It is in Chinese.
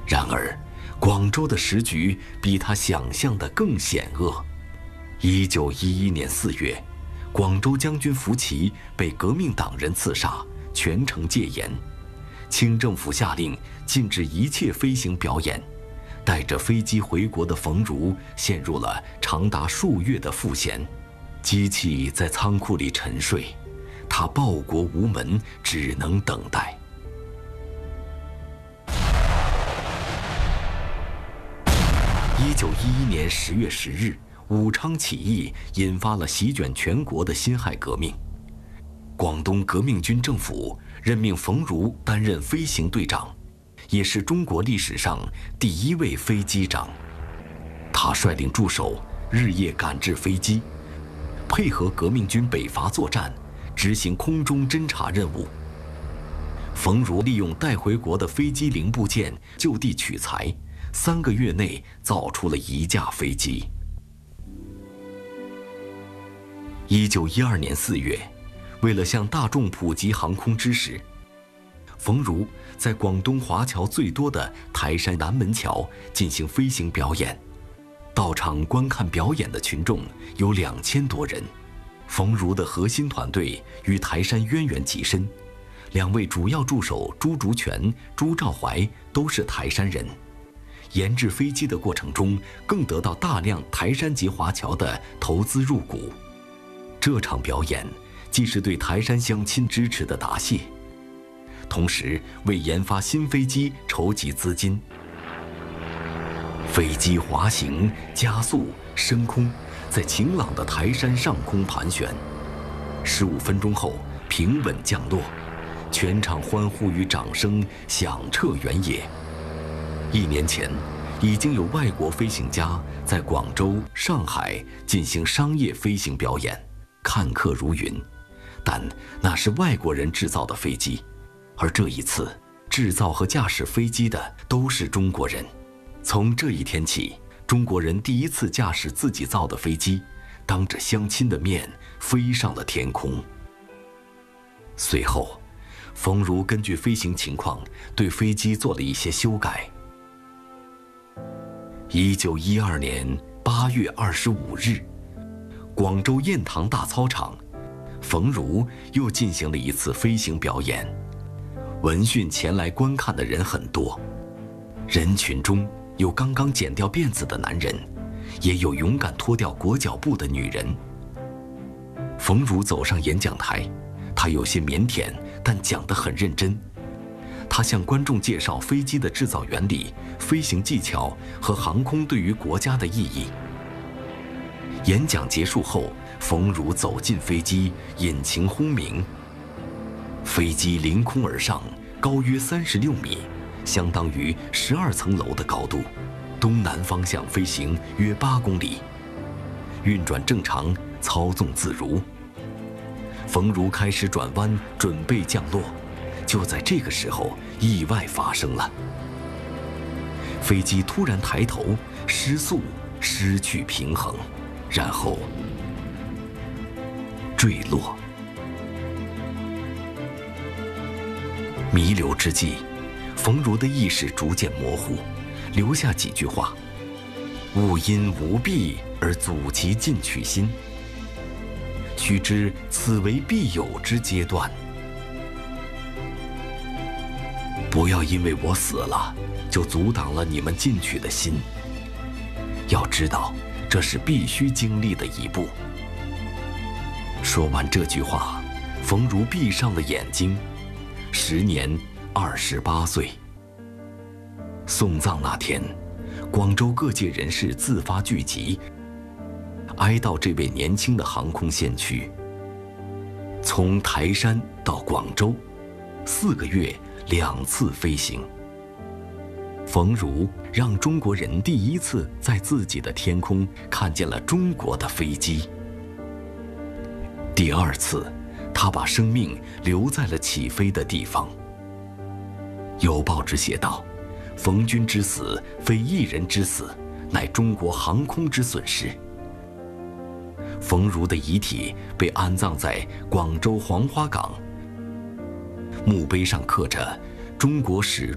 然而，广州的时局比他想象的更险恶。1911年4月，广州将军福奇被革命党人刺杀，全城戒严。清政府下令禁止一切飞行表演。带着飞机回国的冯如陷入了长达数月的赋闲，机器在仓库里沉睡，他报国无门，只能等待。1911年10月10日，武昌起义引发了席卷全国的辛亥革命。广东革命军政府任命冯如担任飞行队长，也是中国历史上第一位飞机长。他率领助手日夜赶制飞机，配合革命军北伐作战，执行空中侦察任务。冯如利用带回国的飞机零部件就地取材，3个月内造出了1架飞机。1912年4月，为了向大众普及航空知识，冯如在广东华侨最多的台山南门桥进行飞行表演。到场观看表演的群众有2000多人。冯如的核心团队与台山渊源极深，2位主要助手朱竹泉、朱兆怀都是台山人。研制飞机的过程中，更得到大量台山籍华侨的投资入股。这场表演既是对台山乡亲支持的答谢，同时为研发新飞机筹集资金。飞机滑行、加速、升空，在晴朗的台山上空盘旋。15分钟后，平稳降落，全场欢呼与掌声响彻原野。1年前，已经有外国飞行家在广州、上海进行商业飞行表演，看客如云。但那是外国人制造的飞机，而这一次，制造和驾驶飞机的都是中国人。从这一天起，中国人第一次驾驶自己造的飞机，当着乡亲的面飞上了天空。随后，冯如根据飞行情况对飞机做了一些修改。1912年8月25日，广州雁塘大操场，冯如又进行了一次飞行表演。闻讯前来观看的人很多，人群中有刚刚剪掉辫子的男人，也有勇敢脱掉裹脚布的女人。冯如走上演讲台，他有些腼腆，但讲得很认真。他向观众介绍飞机的制造原理、飞行技巧和航空对于国家的意义。演讲结束后，冯如走进飞机，引擎轰鸣，飞机凌空而上，高约36米，相当于12层楼的高度，东南方向飞行约8公里，运转正常，操纵自如。冯如开始转弯，准备降落。就在这个时候，意外发生了。飞机突然抬头，失速，失去平衡，然后坠落。弥留之际，冯如的意识逐渐模糊，留下几句话：勿因无弊而阻其进取心，须知此为必有之阶段。不要因为我死了，就阻挡了你们进取的心。要知道，这是必须经历的一步。说完这句话，冯如闭上了眼睛。时年28岁。送葬那天，广州各界人士自发聚集，哀悼这位年轻的航空先驱。从台山到广州，4个月2次飞行。冯如让中国人第一次在自己的天空看见了中国的飞机。第2次，他把生命留在了起飞的地方。有报纸写道：冯军之死，非一人之死，乃中国航空之损失。冯如的遗体被安葬在广州黄花岗，墓碑上刻着“中国始